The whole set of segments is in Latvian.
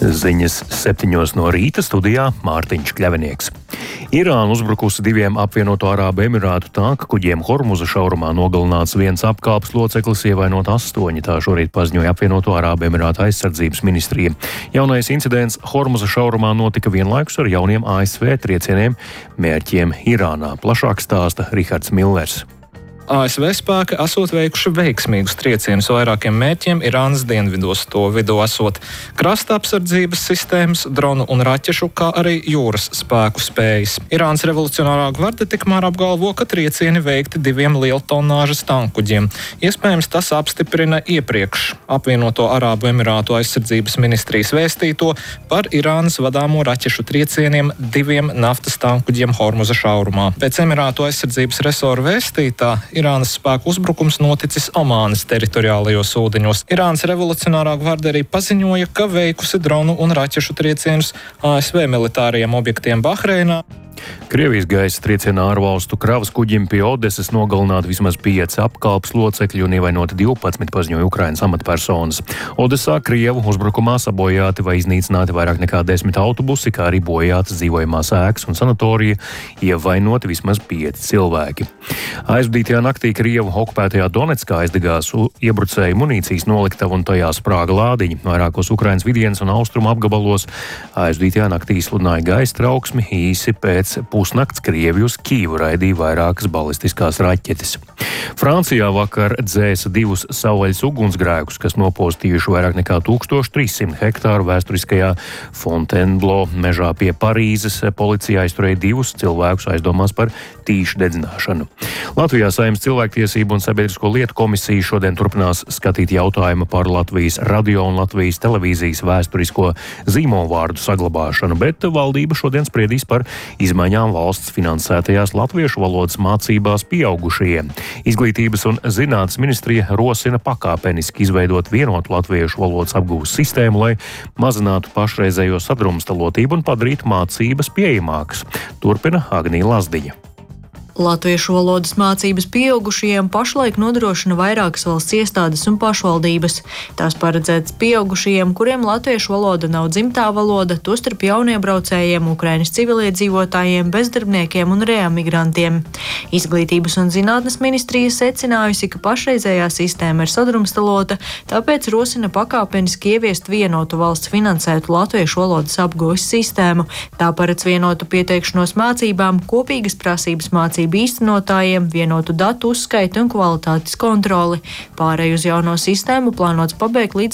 Ziņas 7 no rīta, studijā Mārtiņš Kļavinieks. Irāna uzbrukusi 2 apvienoto Arābu Emirātu tanka kuģiem Hormuza šaurumā, nogalināts 1 apkalpes loceklis, ievainot 8, tā šorīt paziņoja apvienoto Arābu Emirātu aizsardzības ministrija. Jaunais incidents Hormuza šaurumā notika vienlaikus ar jauniem ASV triecieniem mērķiem Irānā. Plašāk stāsta Rihards Millers. ASV spēki esot veikuši veiksmīgus triecienus vairākiem mērķiem Irānas dienvidos, to vidū esot krasta apsardzības sistēmas, dronu un raķešu, kā arī jūras spēku spējas. Irānas revolucionārā gvarde tikmēr apgalvo, ka triecieni veikti 2 lieltonnāžas tankuģiem. Iespējams, tas apstiprina iepriekš apvienoto Arābu Emirātu aizsardzības ministrijas vēstīto par Irānas vadāmo raķešu triecieniem 2 naftas tankuģiem Hormuza šaurumā. Pēc Emirātu aizsardzības resora vēstītā Irānas spēku uzbrukums noticis Omānas teritoriālajos ūdeņos. Irānas revolucionārā gvarde arī paziņoja, ka veikusi dronu un raķešu triecienus ASV militārajiem objektiem Bahreinā. Krievijas gaisa triecienā ārvalstu kravas kuģim pie Odesas nogalināti vismaz 5 apkalpes locekļi un ievainoti 12, paziņoja Ukrainas amatpersonas. Odesā Krievu uzbrukumā sabojāti vai iznīcināti vairāk nekā 10 autobusi, kā arī bojātas dzīvojamās ēkas un sanatorija, ievainoti vismaz 5 cilvēki. Aizvadītajā naktī Krievu okupētajā Donetskā aizdegās iebrucēju munīcijas noliktavu un tajā sprāga lādiņi. Vairākos Ukrainas vidienas un austrumu apgabalos aizvadītajā naktī sludināja gaisa trauksmi, īsi pēc pusnakts Krievi uz Kīvu raidīja vairākas balistiskās raķetes. Francijā vakar dzēsa 2 savvaļas ugunsgrēkus, kas nopostījuši vairāk nekā 1300 hektāru vēsturiskajā Fontainebleau mežā pie Parīzes. Policija aizturēja 2 cilvēkus aizdomās par tīšu dedzināšanu. Latvijā Saeimas cilvēktiesību un sabiedrisko lietu komisija šodien turpinās skatīt jautājumu par Latvijas radio un Latvijas televīzijas vēsturisko zīmolvārdu saglabāšanu, bet valdība šodien spriedīs par izmaiņām valsts finansētajās latviešu valodas mācībās pieaugušajiem. Izglītības un zinātnes ministrija rosina pakāpeniski izveidot vienotu latviešu valodas apgūves sistēmu, lai mazinātu pašreizējo sadrumstalotību un padarītu mācības pieejamākas. Turpina Agnija Lazdiņa. Latviešu valodas mācības pieaugušajiem pašlaik nodrošina vairākas valsts iestādes un pašvaldības. Tās paredzētas pieaugušajiem, kuriem latviešu valoda nav dzimtā valoda, tostarp jauniebraucējiem, Ukrainas civiliedzīvotājiem, bezdarbniekiem un reemigrantiem. Izglītības un zinātnes ministrija secinājusi, ka pašreizējā sistēma ir sadrumstalota, tāpēc rosina pakāpeniski ieviest vienotu valsts finansētu latviešu valodas apgūves sistēmu. Tā paredz vienotu pieteikšanos mācībām, kopīgas prasības mācību īstenotājiem, vienotu datu uzskaitu un kvalitātes kontroli. Pārēju uz jauno sistēmu plānots pabeigt līdz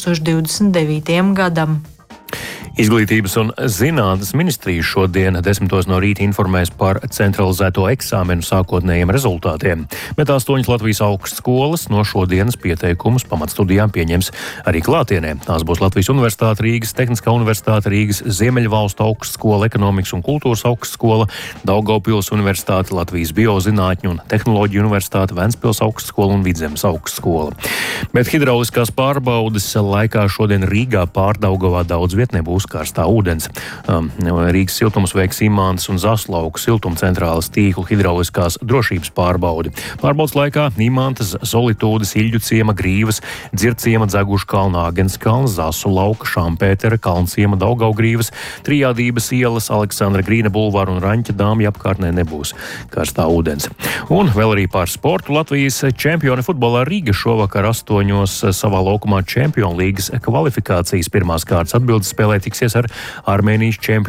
2029. gadam. Izglītības un zinātnes ministrija šodien 10 no rīta informēs par centralizēto eksāmenu sākotnējiem rezultātiem, bet 8 Latvijas augstskolas no šodienas pieteikumus pamatstudijām pieņems arī klātienē. Tās būs Latvijas Universitāte, Rīgas Tehniskā universitāte, Rīgas Ziemeļvalstu augstskola, Ekonomikas un kultūras augstskola, Daugavpils universitāte, Latvijas Biozinātņu un tehnoloģiju universitāte, Ventspils augstskola un Vidzemes augstskola. Bet hidrauliskās pārbaudes laikā šodien Rīgā Pārdaugavā daudz viet nebūs karstā ūdens. Rīgas siltums veiks Imantas un Zaslauku siltumcentrālas tīklu hidrauliskās drošības pārbaudi. Pārbaudas laikā Imantas, Solitūdes, Iļģu ciema, Grīvas, Dzirciema, Dzeguškalna, Agenskalna, Zasu lauka, Šampētera, Kalnciema, Daugavgrīvas, Trijādības ielas, Aleksandra Grīna bulvāra un Raņķa dāmju apkārtnē nebūs karstā ūdens. Un vēl arī par sportu. Latvijas čempioni futbolā Rīga šovakar 8 savā laukumā Čempionu līgas kvalifikācijas pirmās kārtas atbildes spēlē tiksies ar Armēnijas čempionu